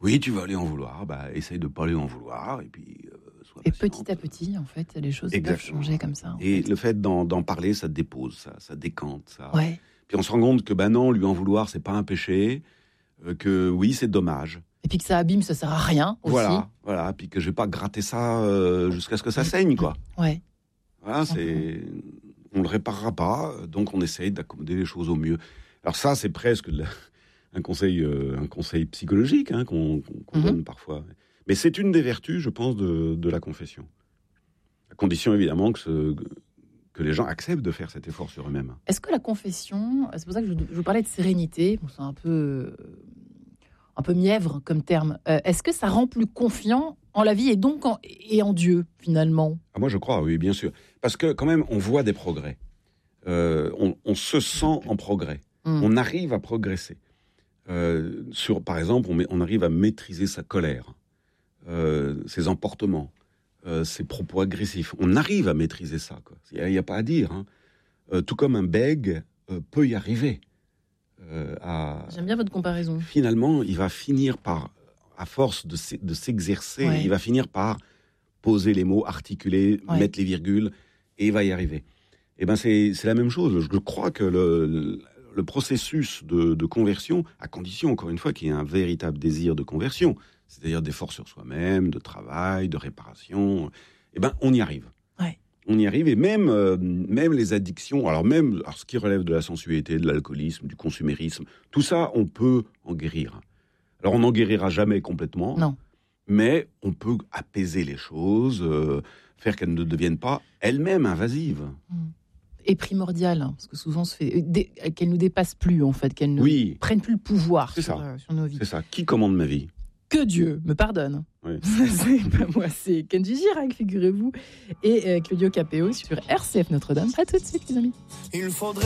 Oui, tu vas lui en vouloir, essaye de pas lui en vouloir, et puis sois Et patiente. petit à petit, en fait, les choses doivent Exactement. changer comme ça. Et le fait d'en parler, ça dépose, ça décante, ça. Ouais. Puis on se rend compte que non, lui en vouloir, c'est pas un péché, que oui, c'est dommage. Et puis que ça abîme, ça sert à rien aussi. Voilà, puis que je vais pas gratter ça jusqu'à ce que ça saigne, quoi. Ouais. Voilà, on le réparera pas, donc on essaye d'accommoder les choses au mieux. Alors ça, c'est presque un conseil psychologique qu'on donne parfois. Mais c'est une des vertus, je pense, de la confession. À condition, évidemment, que les gens acceptent de faire cet effort sur eux-mêmes. Est-ce que la confession, c'est pour ça que je vous parlais de sérénité, bon, c'est un peu mièvre comme terme, est-ce que ça rend plus confiant en la vie et donc en Dieu, finalement? Moi, je crois, oui, bien sûr. Parce que quand même, on voit des progrès. On se sent en progrès. On arrive à progresser. Par exemple, on arrive à maîtriser sa colère, ses emportements, ses propos agressifs. On arrive à maîtriser ça. Il n'y a pas à dire. Tout comme un bègue peut y arriver. J'aime bien votre comparaison. Finalement, il va finir par, à force de s'exercer, il va finir par poser les mots, articuler, mettre les virgules, et il va y arriver. Et c'est la même chose. Je crois que le processus de conversion, à condition, encore une fois, qu'il y ait un véritable désir de conversion, c'est-à-dire d'effort sur soi-même, de travail, de réparation, on y arrive. Ouais. On y arrive, et même les addictions, alors ce qui relève de la sensualité, de l'alcoolisme, du consumérisme, tout ça, on peut en guérir. Alors, on n'en guérira jamais complètement. Non. Mais on peut apaiser les choses, faire qu'elles ne deviennent pas elles-mêmes invasives. Et primordial, parce que souvent se fait qu'elles nous dépassent plus, en fait, qu'elles ne prennent plus le pouvoir sur nos vies. C'est ça. Qui commande ma vie ? Que Dieu me pardonne. Oui. C'est pas moi, c'est Kenji Girac, figurez-vous, et Claudio Capéo sur RCF Notre-Dame. À tout de suite, les amis.